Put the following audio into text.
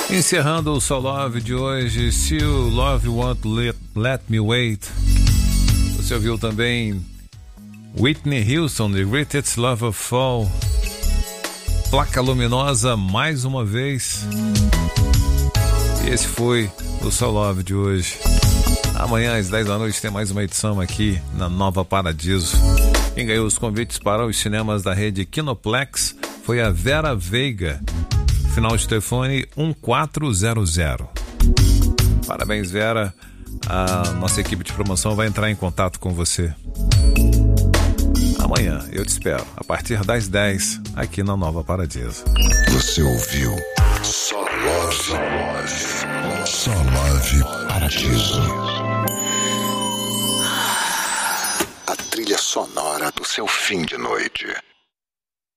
Encerrando o Só Love de hoje, Still Love Won't Let Me Wait. Você ouviu também Whitney Houston, The Greatest Love of All. Placa Luminosa mais uma vez. E esse foi o Só Love de hoje. Amanhã às 10 da noite tem mais uma edição aqui na Nova Paradiso. Quem ganhou os convites para os cinemas da rede Kinoplex foi a Vera Veiga. Final de telefone 1400. Parabéns, Vera. A nossa equipe de promoção vai entrar em contato com você. Amanhã eu te espero, a partir das 10, aqui na Nova Paradiso. Você ouviu Só Love. Só Love Paradiso. A trilha sonora do seu fim de noite.